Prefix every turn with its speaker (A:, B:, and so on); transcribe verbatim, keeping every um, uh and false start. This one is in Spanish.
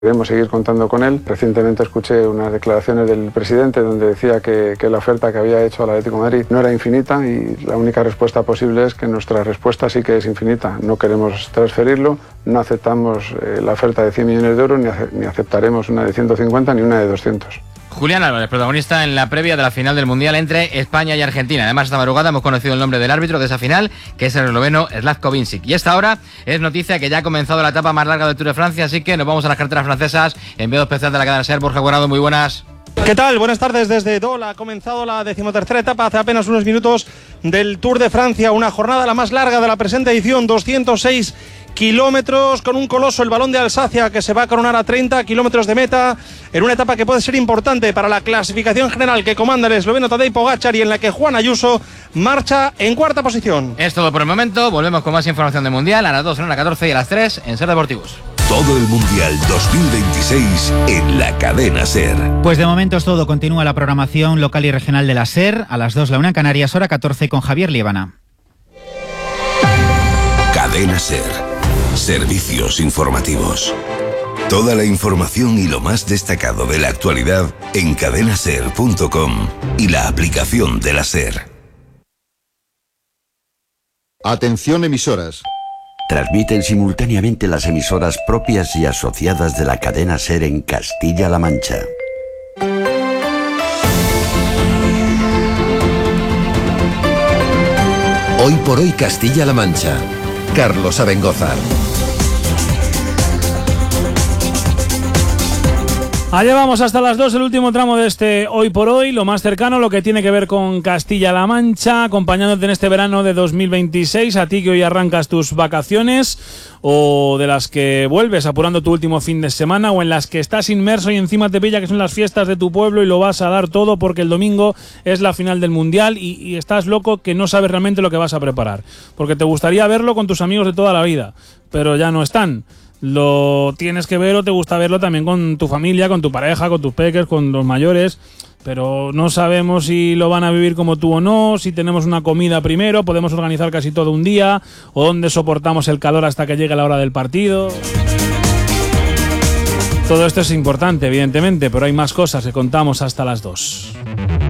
A: Debemos seguir contando con él. Recientemente escuché unas declaraciones del presidente donde decía que, que la oferta que había hecho al Atlético de Madrid no era infinita y la única respuesta posible es que nuestra respuesta sí que es infinita. No queremos transferirlo, no aceptamos eh, la oferta de cien millones de euros ni, ace- ni aceptaremos una de ciento cincuenta ni una de doscientos.
B: Julián Álvarez, protagonista en la previa de la final del Mundial entre España y Argentina. Además, esta madrugada hemos conocido el nombre del árbitro de esa final, que es el esloveno Slavko Vincic. Y esta hora es noticia que ya ha comenzado la etapa más larga del Tour de Francia, así que nos vamos a las carreteras francesas. Enviado especial de la cadena SER, Borja Guarado, muy buenas.
C: ¿Qué tal? Buenas tardes desde Dole. Ha comenzado la decimotercera etapa hace apenas unos minutos del Tour de Francia. Una jornada la más larga de la presente edición, doscientos seis kilómetros, con un coloso, el Balón de Alsacia, que se va a coronar a treinta kilómetros de meta, en una etapa que puede ser importante para la clasificación general que comanda el esloveno Tadej Pogačar y en la que Juan Ayuso marcha en cuarta posición.
B: Es todo por el momento. Volvemos con más información del Mundial a las dos, en la catorce y a las tres en SER Deportivos.
D: Todo el Mundial dos mil veintiséis en la cadena SER.
E: Pues de momento es todo. Continúa la programación local y regional de la SER. A las dos la una en Canarias, hora catorce, con Javier Liébana.
D: Cadena SER. Servicios informativos. Toda la información y lo más destacado de la actualidad en cadena ser punto com y la aplicación de la SER.
F: Atención emisoras.
G: Transmiten simultáneamente las emisoras propias y asociadas de la cadena SER en Castilla-La Mancha.
F: Hoy por hoy Castilla-La Mancha. Carlos Abengózar.
H: Allá vamos hasta las dos, el último tramo de este Hoy por Hoy, lo más cercano, lo que tiene que ver con Castilla-La Mancha, acompañándote en este verano de dos mil veintiséis, a ti que hoy arrancas tus vacaciones, o de las que vuelves apurando tu último fin de semana, o en las que estás inmerso y encima te pilla que son las fiestas de tu pueblo y lo vas a dar todo porque el domingo es la final del Mundial y, y estás loco que no sabes realmente lo que vas a preparar, porque te gustaría verlo con tus amigos de toda la vida, pero ya no están. Lo tienes que ver o te gusta verlo también con tu familia, con tu pareja, con tus peques, con los mayores, pero no sabemos si lo van a vivir como tú o no, si tenemos una comida primero, podemos organizar casi todo un día, o dónde soportamos el calor hasta que llegue la hora del partido. Todo esto es importante, evidentemente, pero hay más cosas que contamos hasta las dos.